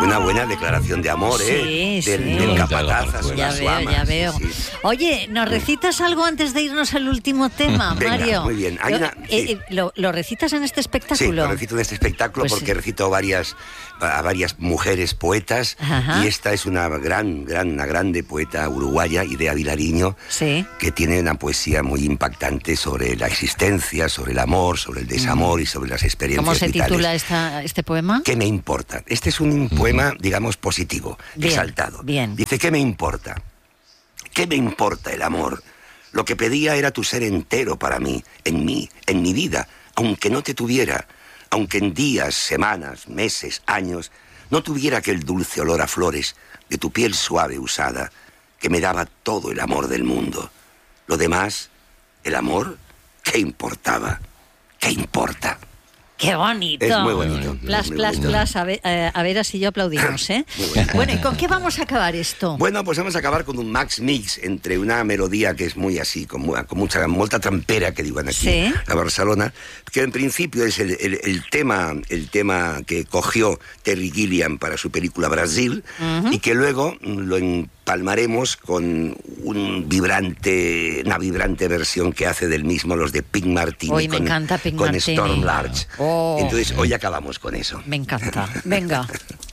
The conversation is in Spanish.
una buena declaración de amor, del capataz a su ama. Ya veo. Sí. Oye, ¿nos recitas algo antes de irnos al último tema, Venga, Mario? muy bien. ¿Lo recitas en este espectáculo? Sí, lo recito en este espectáculo porque recito a varias mujeres poetas. Ajá. Y esta es una grande poeta uruguaya, Idea Vilariño, que tiene una poesía muy impactante sobre la existencia, sobre el amor, sobre el desamor y sobre las experiencias vitales. ¿Cómo se titula este poema? ¿Qué me importa? Este es un poema, digamos, positivo, exaltado. Bien. Dice, ¿qué me importa? ¿Qué me importa el amor? Lo que pedía era tu ser entero para mí, en mi vida, aunque no te tuviera, aunque en días, semanas, meses, años, no tuviera aquel dulce olor a flores de tu piel suave usada, que me daba todo el amor del mundo. Lo demás, el amor, ¿qué importaba? ¿Qué importa? ¡Qué bonito! Es muy bonito. Plas. A ver, así yo aplaudimos, ¿eh? Bueno, ¿y con qué vamos a acabar esto? Bueno, pues vamos a acabar con un max mix entre una melodía que es muy así, con molta trampera, que digan aquí a Barcelona, que en principio es el tema que cogió Terry Gilliam para su película Brasil, y que luego lo empalmaremos con una vibrante versión que hace del mismo los de Pink Martini. Me encanta Pink con Martini. Storm Large. Entonces hoy acabamos con eso. Me encanta. Venga.